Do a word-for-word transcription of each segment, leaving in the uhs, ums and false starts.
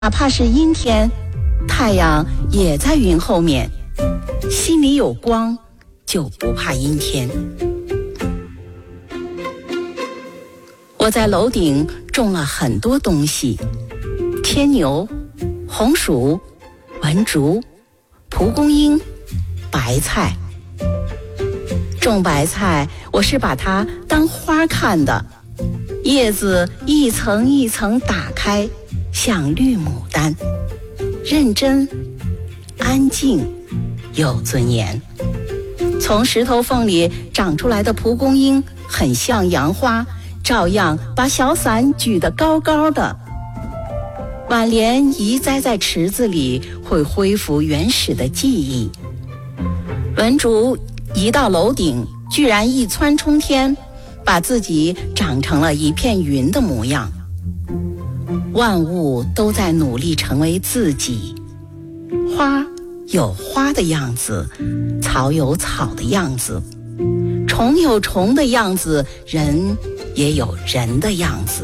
哪怕是阴天，太阳也在云后面，心里有光，就不怕阴天。我在楼顶种了很多东西，牵牛、红薯、文竹、蒲公英、白菜。种白菜，我是把它当花看的，叶子一层一层打开，像绿牡丹，认真、安静又尊严。从石头缝里长出来的蒲公英很像杨花，照样把小伞举得高高的。挽莲移栽在池子里，会恢复原始的记忆。文竹移到楼顶，居然一蹿冲天，把自己长成了一片云的模样。万物都在努力成为自己，花有花的样子，草有草的样子，虫有虫的样子，人也有人的样子。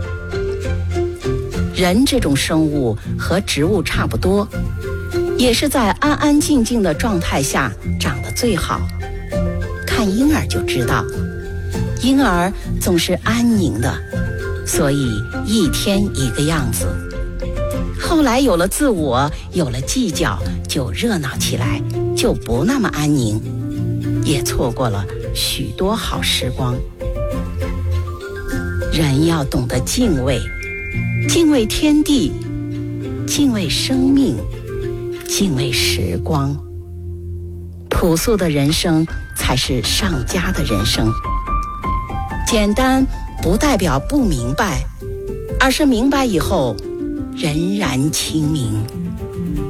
人这种生物和植物差不多，也是在安安静静的状态下长得最好。看婴儿就知道，婴儿总是安宁的，所以一天一个样子。后来有了自我，有了计较，就热闹起来，就不那么安宁，也错过了许多好时光。人要懂得敬畏，敬畏天地，敬畏生命，敬畏时光。朴素的人生才是上佳的人生。简单不代表不明白，而是明白以后仍然清明。